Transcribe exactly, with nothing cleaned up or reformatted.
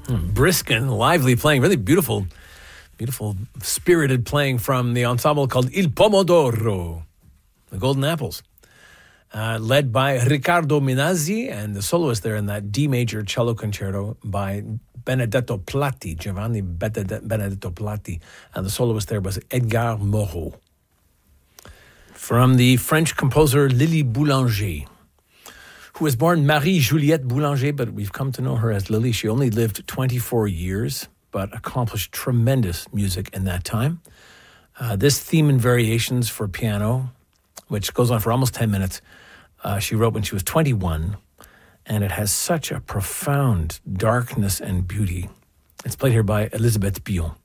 Brisk and lively playing, really beautiful, beautiful, spirited playing from the ensemble called Il Pomodoro, the Golden Apples. Uh, led by Riccardo Minazzi, and the soloist there in that D major cello concerto by Benedetto Platti, Giovanni Benedetto Platti, and the soloist there was Edgar Moreau. From the French composer Lily Boulanger, who was born Marie-Juliette Boulanger, but we've come to know her as Lily. She only lived twenty-four years, but accomplished tremendous music in that time. Uh, this theme and variations for piano, which goes on for almost ten minutes, uh, she wrote when she was twenty-one, and it has such a profound darkness and beauty. It's played here by Elisabeth Bion.